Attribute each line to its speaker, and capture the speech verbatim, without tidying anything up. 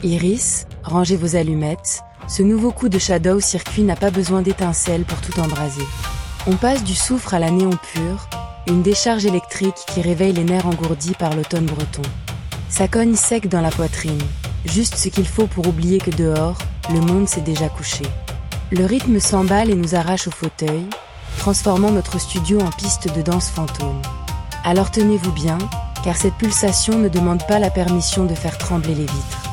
Speaker 1: Iris, rangez vos allumettes, ce nouveau coup de Shadow Circuit n'a pas besoin d'étincelles pour tout embraser. On passe du soufre à la néon pure, une décharge électrique qui réveille les nerfs engourdis par l'automne breton. Ça cogne sec dans la poitrine, juste ce qu'il faut pour oublier que dehors, le monde s'est déjà couché. Le rythme s'emballe et nous arrache au fauteuil, transformant notre studio en piste de danse fantôme. Alors tenez-vous bien, car cette pulsation ne demande pas la permission de faire trembler les vitres.